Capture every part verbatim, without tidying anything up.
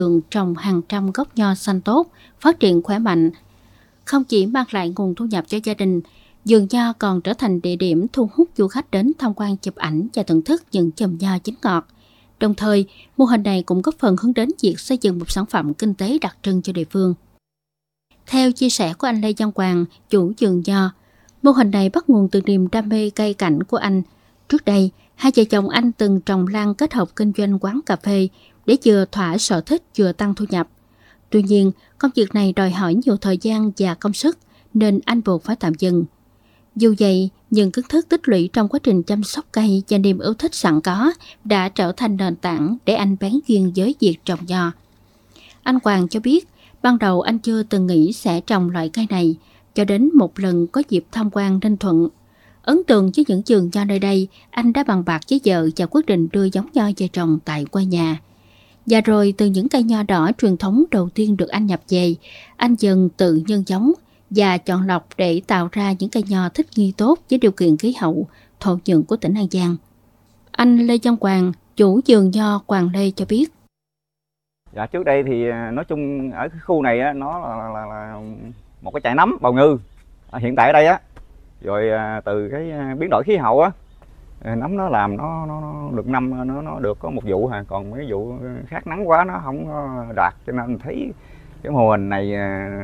vườn trồng hàng trăm gốc nho xanh tốt, phát triển khỏe mạnh. Không chỉ mang lại nguồn thu nhập cho gia đình, vườn nho còn trở thành địa điểm thu hút du khách đến tham quan, chụp ảnh và thưởng thức những chùm nho chín ngọt. Đồng thời, mô hình này cũng góp phần hướng đến việc xây dựng một sản phẩm kinh tế đặc trưng cho địa phương. Theo chia sẻ của anh Lê Văn Hoàng, chủ vườn nho, mô hình này bắt nguồn từ niềm đam mê cây cảnh của anh. Trước đây, hai vợ chồng anh từng trồng lan kết hợp kinh doanh quán cà phê để vừa thỏa sở thích vừa tăng thu nhập. Tuy nhiên, công việc này đòi hỏi nhiều thời gian và công sức nên anh buộc phải tạm dừng. Dù vậy, những kiến thức tích lũy trong quá trình chăm sóc cây và niềm yêu thích sẵn có đã trở thành nền tảng để anh bén duyên với việc trồng nho. Anh Hoàng cho biết, ban đầu anh chưa từng nghĩ sẽ trồng loại cây này, cho đến một lần có dịp tham quan Ninh Thuận. Ấn tượng với những vườn nho nơi đây, anh đã bàn bạc với vợ và quyết định đưa giống nho về trồng tại quê nhà. Và rồi từ những cây nho đỏ truyền thống đầu tiên được anh nhập về, anh dần tự nhân giống và chọn lọc để tạo ra những cây nho thích nghi tốt với điều kiện khí hậu, thổ nhưỡng của tỉnh An Giang. Anh Lê Văn Hoàng, chủ vườn nho Hoàng Lê cho biết. Dạ, trước đây thì nói chung ở cái khu này á, nó là, là, là một cái trại nấm bào ngư. À, hiện tại ở đây á, rồi từ cái biến đổi khí hậu á, nấm nó làm nó, nó, nó được năm nó, nó được có một vụ hà, còn mấy vụ khác nắng quá nó không đạt, cho nên thấy cái mô hình này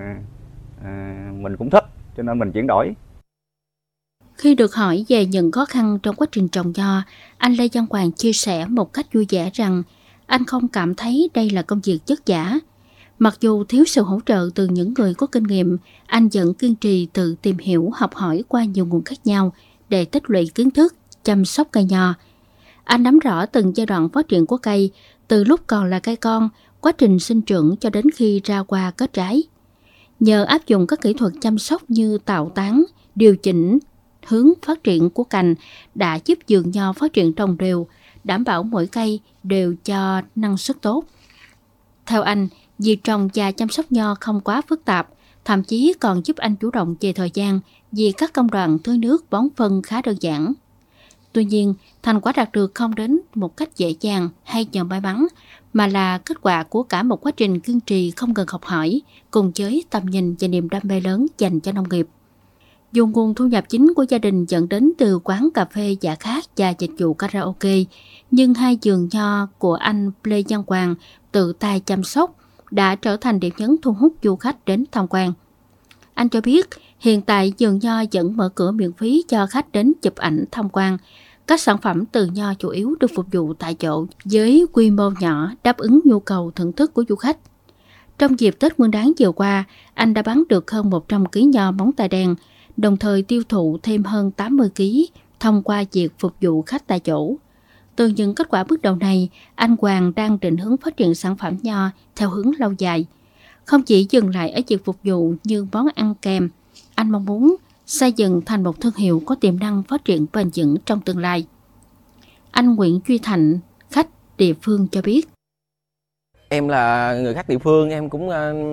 à, mình cũng thích, cho nên mình chuyển đổi. Khi được hỏi về những khó khăn trong quá trình trồng nho, anh Lê Văn Hoàng chia sẻ một cách vui vẻ rằng anh không cảm thấy đây là công việc vất vả. Mặc dù thiếu sự hỗ trợ từ những người có kinh nghiệm, anh vẫn kiên trì tự tìm hiểu, học hỏi qua nhiều nguồn khác nhau để tích lũy kiến thức, chăm sóc cây nho. Anh nắm rõ từng giai đoạn phát triển của cây, từ lúc còn là cây con, quá trình sinh trưởng cho đến khi ra hoa kết trái. Nhờ áp dụng các kỹ thuật chăm sóc như tạo tán, điều chỉnh hướng phát triển của cành đã giúp vườn nho phát triển đồng đều, đảm bảo mỗi cây đều cho năng suất tốt. Theo anh, việc trồng và chăm sóc nho không quá phức tạp, thậm chí còn giúp anh chủ động về thời gian vì các công đoạn tưới nước, bón phân khá đơn giản. Tuy nhiên, thành quả đạt được không đến một cách dễ dàng hay nhờ may mắn, mà là kết quả của cả một quá trình kiên trì không ngừng học hỏi, cùng với tầm nhìn và niềm đam mê lớn dành cho nông nghiệp. Dù nguồn thu nhập chính của gia đình dẫn đến từ quán cà phê dạ khát và dịch vụ karaoke, nhưng hai vườn nho của anh Lê Văn Hoàng tự tay chăm sóc đã trở thành điểm nhấn thu hút du khách đến tham quan. Anh cho biết hiện tại vườn nho vẫn mở cửa miễn phí cho khách đến chụp ảnh tham quan. Các sản phẩm từ nho chủ yếu được phục vụ tại chỗ với quy mô nhỏ, đáp ứng nhu cầu thưởng thức của du khách. Trong dịp Tết Nguyên đán vừa qua, anh đã bán được hơn một trăm ki lô gam nho móng tay đen, đồng thời tiêu thụ thêm hơn tám mươi ki lô gam thông qua việc phục vụ khách tại chỗ. Từ những kết quả bước đầu này, anh Hoàng đang định hướng phát triển sản phẩm nho theo hướng lâu dài. Không chỉ dừng lại ở việc phục vụ như món ăn kèm, anh mong muốn xây dựng thành một thương hiệu có tiềm năng phát triển bền vững trong tương lai. Anh Nguyễn Duy Thạnh, khách địa phương cho biết. Em là người khách địa phương, em cũng uh,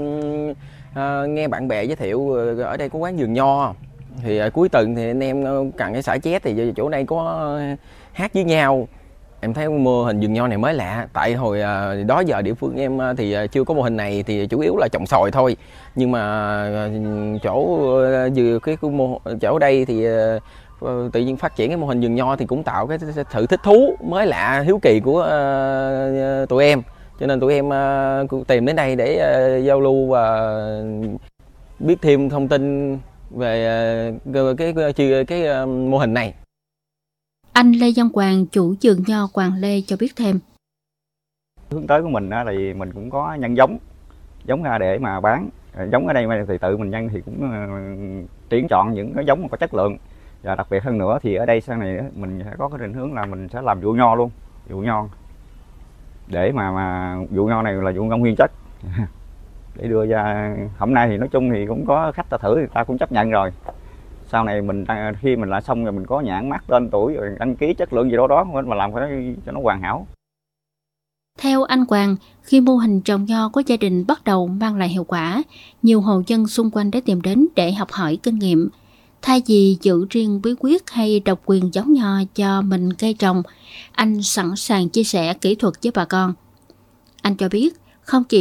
uh, nghe bạn bè giới thiệu ở đây có quán vườn nho. Thì uh, cuối tuần thì anh em cần cái xả chết thì chỗ đây có uh, hát với nhau. Em thấy mô hình vườn nho này mới lạ, tại hồi uh, đó giờ địa phương em uh, thì uh, chưa có mô hình này, thì chủ yếu là trồng xoài thôi. Nhưng mà uh, chỗ uh, vừa cái mô chỗ đây thì uh, tự nhiên phát triển cái mô hình vườn nho thì cũng tạo cái sự thích thú mới lạ, hiếu kỳ của uh, tụi em. Cho nên tụi em uh, tìm đến đây để uh, giao lưu và biết thêm thông tin về uh, cái cái, cái, cái uh, mô hình này. Anh Lê Văn Hoàng, chủ vườn nho Hoàng Lê cho biết thêm. Hướng tới của mình á, thì mình cũng có nhân giống, giống ra để mà bán. Giống ở đây thì tự mình nhân thì cũng uh, tuyển chọn những cái giống mà có chất lượng. Và đặc biệt hơn nữa thì ở đây sau này mình sẽ có cái định hướng là mình sẽ làm vụ nho luôn, vụ nho. Để mà mà vụ nho này là vụ nho nguyên chất để đưa ra. Hôm nay thì nói chung thì cũng có khách ta thử thì ta cũng chấp nhận rồi. Sau này mình khi mình lại xong rồi mình có nhãn mác tên tuổi rồi đăng ký chất lượng gì đó đó mà làm phải cho nó hoàn hảo. Theo anh Hoàng, khi mô hình trồng nho của gia đình bắt đầu mang lại hiệu quả, nhiều hộ dân xung quanh đã tìm đến để học hỏi kinh nghiệm. Thay vì giữ riêng bí quyết hay độc quyền giống nho cho mình cây trồng, anh sẵn sàng chia sẻ kỹ thuật với bà con. Anh cho biết không chỉ